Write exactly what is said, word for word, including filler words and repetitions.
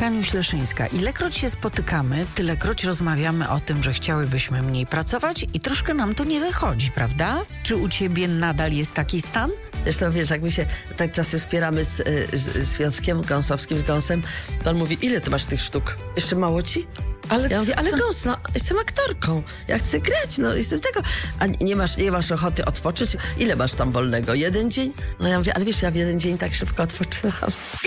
Haniu Śleszyńska. Ilekroć się spotykamy, tylekroć rozmawiamy o tym, że chciałybyśmy mniej pracować i troszkę nam to nie wychodzi, prawda? Czy u ciebie nadal jest taki stan? Zresztą wiesz, jak my się tak czasem wspieramy z, z, z Piotrkiem Gąsowskim, z Gąsem, to on mówi, ile ty masz tych sztuk? Jeszcze mało ci? Ale Ja mówię, co- ale co- Gąs, no, jestem aktorką, ja chcę grać, no, jestem tego. A nie masz, nie masz ochoty odpocząć? Ile masz tam wolnego? Jeden dzień? No ja mówię, ale wiesz, ja w jeden dzień tak szybko odpoczywam.